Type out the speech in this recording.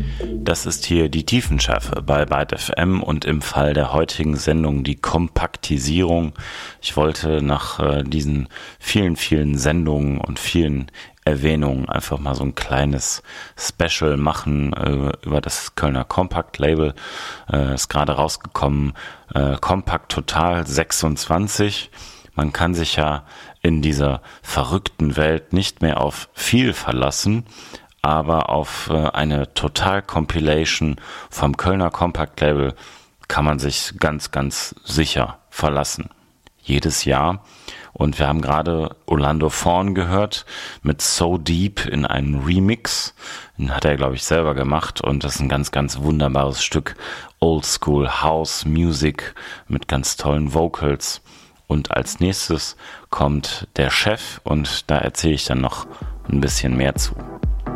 Das ist hier die Tiefenschärfe bei Byte FM und im Fall der heutigen Sendung die Kompaktisierung. Ich wollte nach diesen vielen, vielen Sendungen und vielen Erwähnungen einfach mal so ein kleines Special machen über das Kölner Compact Label. Ist gerade rausgekommen, Compact Total 26. Man kann sich ja in dieser verrückten Welt nicht mehr auf viel verlassen, aber auf eine Total-Compilation vom Kölner Compact Label kann man sich ganz, ganz sicher verlassen. Jedes Jahr. Und wir haben gerade Orlando Thorn gehört mit So Deep in einem Remix. Den hat er, glaube ich, selber gemacht. Und das ist ein ganz, ganz wunderbares Stück Oldschool House Music mit ganz tollen Vocals. Und als nächstes kommt der Chef und da erzähle ich dann noch ein bisschen mehr zu.